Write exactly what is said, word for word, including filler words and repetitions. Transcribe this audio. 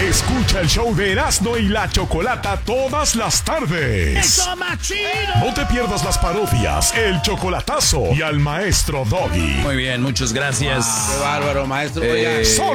Escucha el show de Erasmo y la Chocolata todas las tardes. ¡Eso más chido! No te pierdas las parodias, el chocolatazo y al maestro Doggy. Muy bien, muchas gracias. Qué bárbaro, maestro. Eh, Oiga.